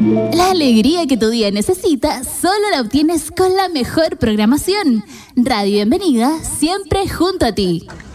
La alegría que tu día necesita solo la obtienes con la mejor programación. Radio Bienvenida, siempre junto a ti.